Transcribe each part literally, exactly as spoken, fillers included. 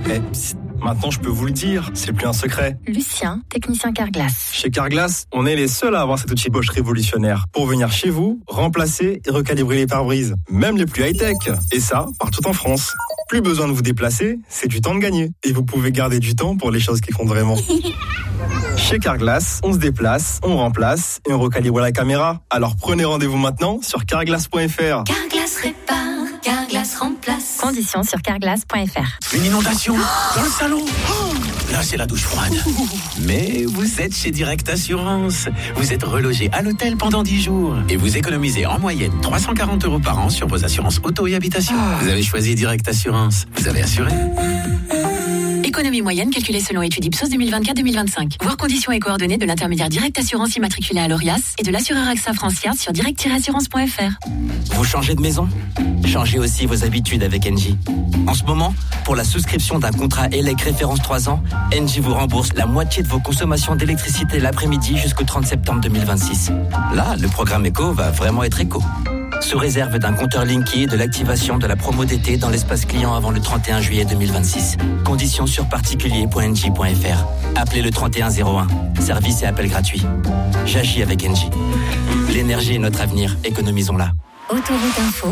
Eh, psst, maintenant je peux vous le dire, c'est plus un secret. Lucien, technicien Carglass. Chez Carglass, on est les seuls à avoir cet outil Bosch révolutionnaire pour venir chez vous, remplacer et recalibrer les pare-brises, même les plus high-tech. Et ça, partout en France. Plus besoin de vous déplacer, c'est du temps de gagner. Et vous pouvez garder du temps pour les choses qui comptent vraiment. Chez Carglass, on se déplace, on remplace et on recalibre la caméra. Alors prenez rendez-vous maintenant sur carglass point f r. Carglass répare, Carglass remplace. Conditions sur carglass point f r. Une inondation dans le salon. Là, c'est la douche froide. Mais vous êtes chez Direct Assurance. Vous êtes relogé à l'hôtel pendant dix jours. Et vous économisez en moyenne trois cent quarante euros par an sur vos assurances auto et habitation. Vous avez choisi Direct Assurance. Vous avez assuré. Économie moyenne calculée selon étude Ipsos deux mille vingt-quatre deux mille vingt-cinq. Voir conditions et coordonnées de l'intermédiaire Direct Assurance immatriculé à l'Orias et de l'assureur AXA France sur direct tiret assurance point f r. Vous changez de maison ? Changez aussi vos habitudes avec Engie. En ce moment, pour la souscription d'un contrat E L E C référence trois ans, Engie vous rembourse la moitié de vos consommations d'électricité l'après-midi jusqu'au trente septembre deux mille vingt-six. Là, le programme éco va vraiment être éco. Sous réserve d'un compteur Linky et de l'activation de la promo d'été dans l'espace client avant le trente et un juillet deux mille vingt-six. Conditions sur particulier point engie point f r. Appelez le trente et un zéro un. Service et appel gratuit. J'agis avec Engie. L'énergie est notre avenir. Économisons-la. Autoroute Info.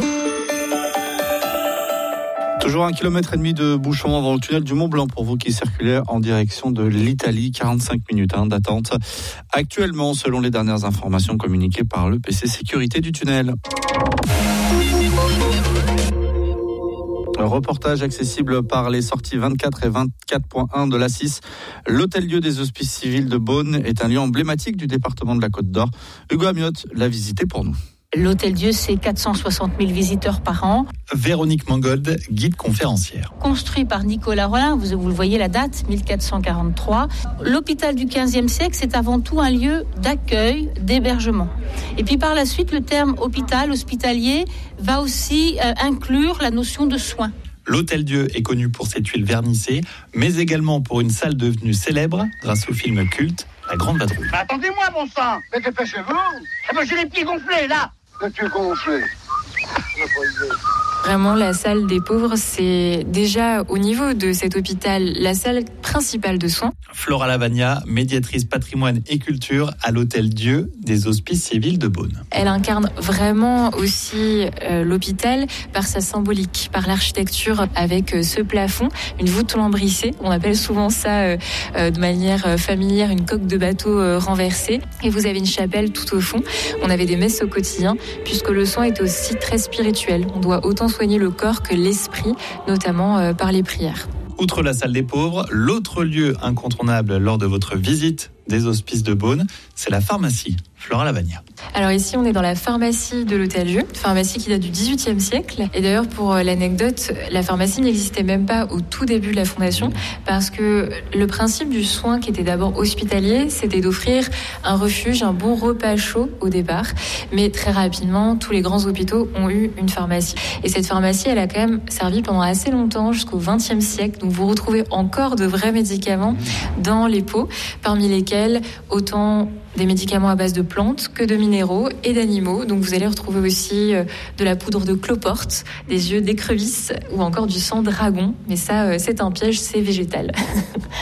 Toujours un kilomètre et demi de bouchon avant le tunnel du Mont Blanc pour vous qui circulez en direction de l'Italie. quarante-cinq minutes hein, d'attente actuellement selon les dernières informations communiquées par le P C sécurité du tunnel. Un reportage accessible par les sorties vingt-quatre et vingt-quatre point un de l'A six. L'Hôtel-Dieu des Hospices Civils de Beaune est un lieu emblématique du département de la Côte d'Or. Hugo Amiotte l'a visité pour nous. L'Hôtel-Dieu, c'est quatre cent soixante mille visiteurs par an. Véronique Mangold, guide conférencière. Construit par Nicolas Rollin, vous, vous le voyez la date, mille quatre cent quarante-trois. L'hôpital du quinzième siècle, c'est avant tout un lieu d'accueil, d'hébergement. Et puis par la suite, le terme hôpital, hospitalier, va aussi euh, inclure la notion de soins. L'Hôtel-Dieu est connu pour ses tuiles vernissées, mais également pour une salle devenue célèbre grâce au film culte La Grande Vadrouille. Mais attendez-moi, bon sang. Mais dépêchez-vous. Eh ben, j'ai les pieds gonflés, là. Les pieds gonflés. Vraiment, la salle des pauvres, c'est déjà au niveau de cet hôpital la salle principale de soins. Flora Lavagna, médiatrice patrimoine et culture à l'Hôtel-Dieu des Hospices Civils de Beaune. Elle incarne vraiment aussi euh, l'hôpital par sa symbolique, par l'architecture avec euh, ce plafond, une voûte lambrissée. On appelle souvent ça euh, euh, de manière euh, familière une coque de bateau euh, renversée. Et vous avez une chapelle tout au fond. On avait des messes au quotidien puisque le soin est aussi très spirituel. On doit autant soigner le corps que l'esprit, notamment euh, par les prières. Outre la salle des pauvres, l'autre lieu incontournable lors de votre visite des hospices de Beaune, c'est la pharmacie. Flora Lavagna. Alors ici, on est dans la pharmacie de l'Hôtel-Dieu, pharmacie qui date du dix-huitième siècle. Et d'ailleurs, pour l'anecdote, la pharmacie n'existait même pas au tout début de la fondation parce que le principe du soin qui était d'abord hospitalier, c'était d'offrir un refuge, un bon repas chaud au départ. Mais très rapidement, tous les grands hôpitaux ont eu une pharmacie. Et cette pharmacie, elle a quand même servi pendant assez longtemps, jusqu'au vingtième siècle. Donc vous retrouvez encore de vrais médicaments dans les pots, parmi lesquels autant des médicaments à base de plantes que de minéraux et d'animaux. Donc vous allez retrouver aussi de la poudre de cloporte, des yeux d'écrevisse ou encore du sang dragon. Mais ça, c'est un piège, c'est végétal.